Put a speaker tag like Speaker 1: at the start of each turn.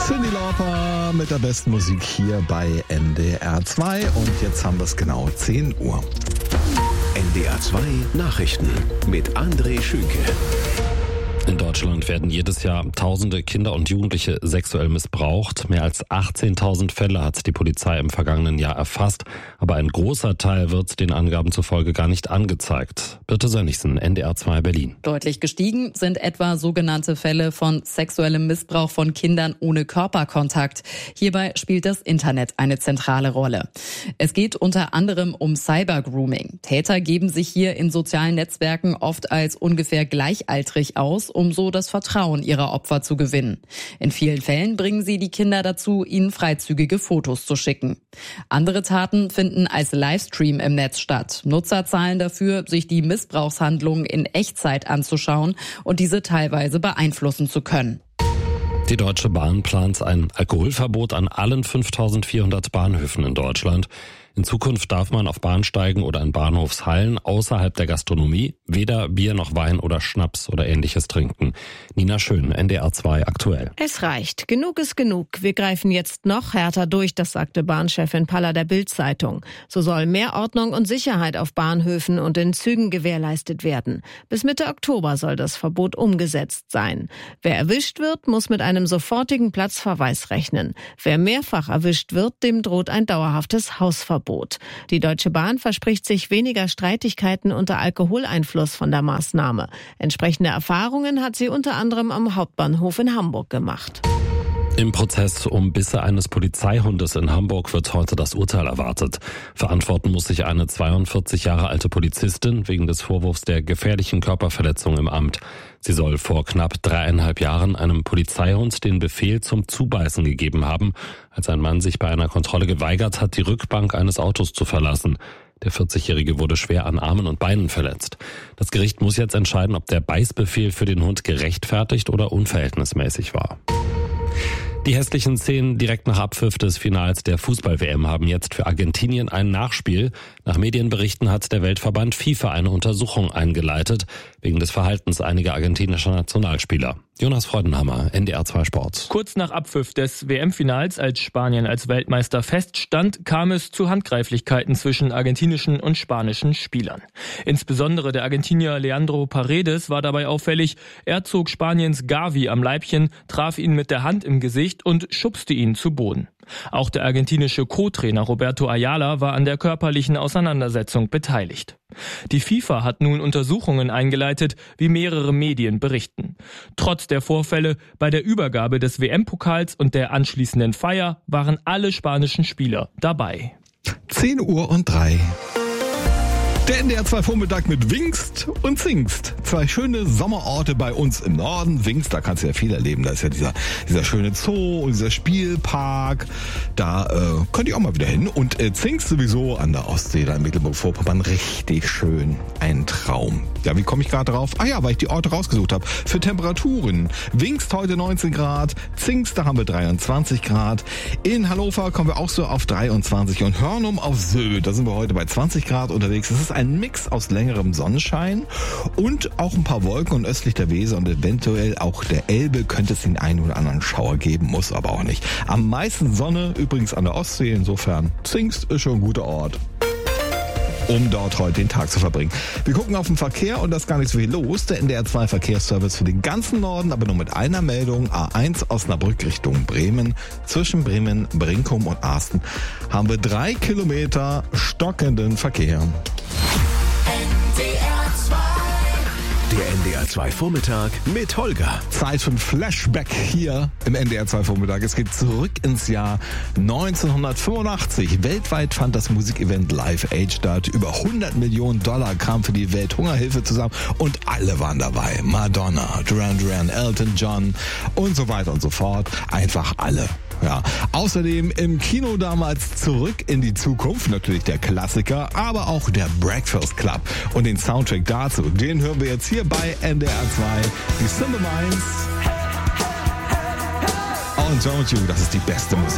Speaker 1: Cyndi Lauper mit der besten Musik hier bei NDR 2 und jetzt haben wir es genau 10 Uhr.
Speaker 2: NDR 2 Nachrichten mit André Schünke.
Speaker 3: In Deutschland werden jedes Jahr tausende Kinder und Jugendliche sexuell missbraucht. Mehr als 18.000 Fälle hat die Polizei im vergangenen Jahr erfasst. Aber ein großer Teil wird den Angaben zufolge gar nicht angezeigt. Birte Sönnigsen, NDR 2 Berlin.
Speaker 4: Deutlich gestiegen sind etwa sogenannte Fälle von sexuellem Missbrauch von Kindern ohne Körperkontakt. Hierbei spielt das Internet eine zentrale Rolle. Es geht unter anderem um Cybergrooming. Täter geben sich hier in sozialen Netzwerken oft als ungefähr gleichaltrig aus, um so das Vertrauen ihrer Opfer zu gewinnen. In vielen Fällen bringen sie die Kinder dazu, ihnen freizügige Fotos zu schicken. Andere Taten finden als Livestream im Netz statt. Nutzer zahlen dafür, sich die Missbrauchshandlungen in Echtzeit anzuschauen und diese teilweise beeinflussen zu können.
Speaker 3: Die Deutsche Bahn plant ein Alkoholverbot an allen 5.400 Bahnhöfen in Deutschland. In Zukunft darf man auf Bahnsteigen oder in Bahnhofshallen außerhalb der Gastronomie weder Bier noch Wein oder Schnaps oder Ähnliches trinken. Nina Schön, NDR 2 aktuell.
Speaker 5: Es reicht. Genug ist genug. Wir greifen jetzt noch härter durch, das sagte Bahnchefin Paller der Bild-Zeitung. So soll mehr Ordnung und Sicherheit auf Bahnhöfen und in Zügen gewährleistet werden. Bis Mitte Oktober soll das Verbot umgesetzt sein. Wer erwischt wird, muss mit einem sofortigen Platzverweis rechnen. Wer mehrfach erwischt wird, dem droht ein dauerhaftes Hausverbot. Die Deutsche Bahn verspricht sich weniger Streitigkeiten unter Alkoholeinfluss von der Maßnahme. Entsprechende Erfahrungen hat sie unter anderem am Hauptbahnhof in Hamburg gemacht.
Speaker 3: Im Prozess um Bisse eines Polizeihundes in Hamburg wird heute das Urteil erwartet. Verantworten muss sich eine 42 Jahre alte Polizistin wegen des Vorwurfs der gefährlichen Körperverletzung im Amt. Sie soll vor knapp 3,5 Jahren einem Polizeihund den Befehl zum Zubeißen gegeben haben, als ein Mann sich bei einer Kontrolle geweigert hat, die Rückbank eines Autos zu verlassen. Der 40-Jährige wurde schwer an Armen und Beinen verletzt. Das Gericht muss jetzt entscheiden, ob der Beißbefehl für den Hund gerechtfertigt oder unverhältnismäßig war. Die hässlichen Szenen direkt nach Abpfiff des Finals der Fußball-WM haben jetzt für Argentinien ein Nachspiel. Nach Medienberichten hat der Weltverband FIFA eine Untersuchung eingeleitet, wegen des Verhaltens einiger argentinischer Nationalspieler. Jonas Freudenhammer, NDR 2 Sport.
Speaker 6: Kurz nach Abpfiff des WM-Finals, als Spanien als Weltmeister feststand, kam es zu Handgreiflichkeiten zwischen argentinischen und spanischen Spielern. Insbesondere der Argentinier Leandro Paredes war dabei auffällig. Er zog Spaniens Gavi am Leibchen, traf ihn mit der Hand im Gesicht und schubste ihn zu Boden. Auch der argentinische Co-Trainer Roberto Ayala war an der körperlichen Auseinandersetzung beteiligt. Die FIFA hat nun Untersuchungen eingeleitet, wie mehrere Medien berichten. Trotz der Vorfälle bei der Übergabe des WM-Pokals und der anschließenden Feier waren alle spanischen Spieler dabei.
Speaker 1: 10:03 Der NDR 2 Vormittag mit Wingst und Zingst. 2 schöne Sommerorte bei uns im Norden. Wingst, da kannst du ja viel erleben. Da ist ja dieser schöne Zoo und dieser Spielpark. Da könnt ihr auch mal wieder hin. Und Zingst sowieso an der Ostsee, da in Mecklenburg-Vorpommern. Richtig schön. Ein Traum. Ja, wie komme ich gerade drauf? Ah ja, weil ich die Orte rausgesucht habe. Für Temperaturen. Wingst heute 19 Grad. Zingst, da haben wir 23 Grad. In Hannover kommen wir auch so auf 23. Und Hörnum auf Sylt, da sind wir heute bei 20 Grad unterwegs. Das ist ein Mix aus längerem Sonnenschein und auch ein paar Wolken und östlich der Weser und eventuell auch der Elbe könnte es den einen oder anderen Schauer geben, muss aber auch nicht. Am meisten Sonne übrigens an der Ostsee, insofern Zingst ist schon ein guter Ort, um dort heute den Tag zu verbringen. Wir gucken auf den Verkehr und da ist gar nicht so viel los. Der NDR 2 Verkehrsservice für den ganzen Norden, aber nur mit einer Meldung. A1 Osnabrück Richtung Bremen. Zwischen Bremen, Brinkum und Arsten haben wir 3 Kilometer stockenden Verkehr.
Speaker 2: Der NDR 2 Vormittag mit Holger.
Speaker 1: Zeit für ein Flashback hier im NDR 2 Vormittag. Es geht zurück ins Jahr 1985. Weltweit fand das Musikevent Live Aid statt. Über $100 Millionen kamen für die Welthungerhilfe zusammen und alle waren dabei. Madonna, Duran Duran, Elton John und so weiter und so fort. Einfach alle. Ja. Außerdem im Kino damals Zurück in die Zukunft, natürlich der Klassiker, aber auch der Breakfast Club. Und den Soundtrack dazu, den hören wir jetzt hier bei NDR 2. Die Simple Minds und Don't You, das ist die beste Musik.